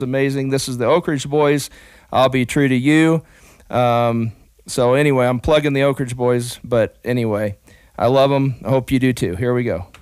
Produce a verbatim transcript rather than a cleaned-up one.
amazing. This is the Oak Ridge Boys. I'll be true to you. Um, so anyway, I'm plugging the Oak Ridge Boys, but anyway, I love them. I hope you do too. Here we go.